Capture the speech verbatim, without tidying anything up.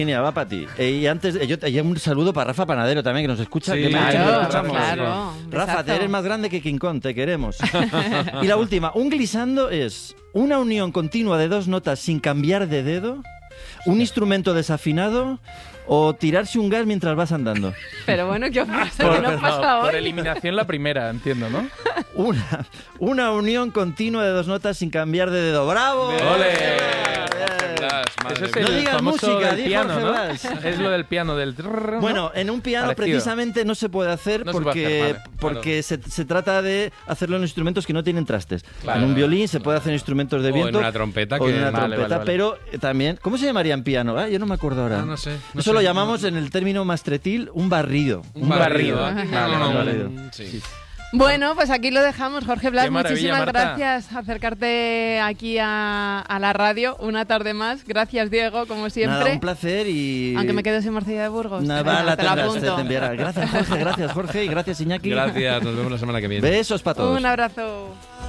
Va para ti. Eh, y antes, eh, yo te un saludo para Rafa Panadero también, que nos escucha. Sí, que me claro, ha dicho que lo escuchamos. claro. Rafa, te eres más grande que King Kong, te queremos. Y la última, un glissando es una unión continua de dos notas sin cambiar de dedo, un instrumento desafinado o tirarse un gas mientras vas andando. Pero bueno, ¿qué pasa? Por, ¿Qué nos pasa no, hoy? por eliminación la primera, entiendo, ¿no? Una, una unión continua de dos notas sin cambiar de dedo. ¡Bravo! ¡Ole! Eso es No el digas famoso música, del di piano, Jorge ¿no? Blas. Es lo del piano, del... trrr, ¿no? Bueno, en un piano Parecido. precisamente no se puede hacer No se puede porque, hacer, vale, porque se, se trata de hacerlo en instrumentos que no tienen trastes. Claro, en un violín claro. se puede hacer instrumentos de O en viento. una trompeta o en que- una vale, trompeta, vale, vale. pero eh, también... ¿Cómo se llamaría en piano? Ah, yo no me acuerdo ahora. Ah, no sé, no Eso sé, lo no- llamamos en el término mastretil un barrido. Un barrido. Vale, Vale, vale, vale. vale. Sí. Bueno, pues aquí lo dejamos. Jorge Blas, Qué maravilla, muchísimas Marta. gracias acercarte aquí a, a la radio una tarde más. Gracias, Diego, como siempre. Nada, un placer y... Aunque me quedo sin Morcilla de Burgos. Nada, Venga, la te la tendrás, te, apunto. te enviará. Gracias, Jorge, gracias, Jorge, y gracias, Iñaki. Gracias, nos vemos la semana que viene. Besos para todos. Un abrazo.